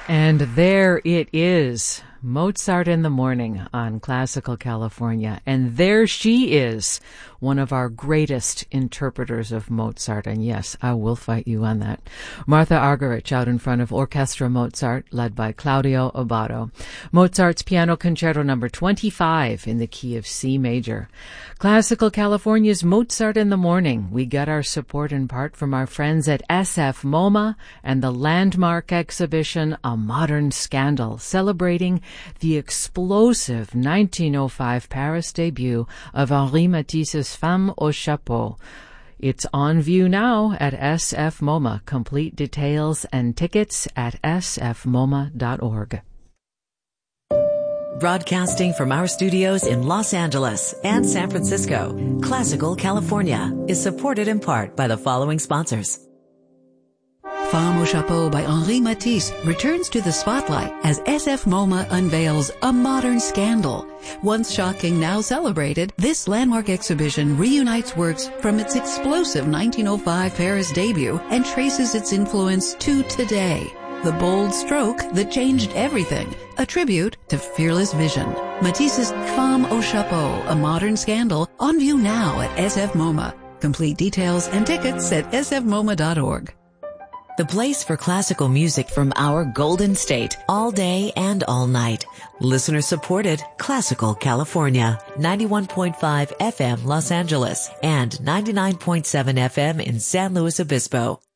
And there it is, Mozart in the Morning on Classical California. And there she is, one of our greatest interpreters of Mozart. And yes, I will fight you on that. Martha Argerich out in front of Orchestra Mozart, led by Claudio Abbado. Mozart's Piano Concerto number 25 in the key of C major. Classical California's Mozart in the Morning. We get our support in part from our friends at SF MoMA and the landmark exhibition A Modern Scandal, celebrating the explosive 1905 Paris debut of Henri Matisse's Femme au Chapeau. It's on view now at SF MoMA. Complete details and tickets at sfmoma.org. Broadcasting from our studios in Los Angeles and San Francisco, Classical California is supported in part by the following sponsors. Femme au Chapeau by Henri Matisse returns to the spotlight as SF MoMA unveils A Modern Scandal. Once shocking, now celebrated, this landmark exhibition reunites works from its explosive 1905 Paris debut and traces its influence to today. The bold stroke that changed everything, a tribute to fearless vision. Matisse's Femme au Chapeau, A Modern Scandal, on view now at SF MoMA. Complete details and tickets at sfmoma.org. The place for classical music from our Golden State, all day and all night. Listener supported Classical California, 91.5 FM Los Angeles and 99.7 FM in San Luis Obispo.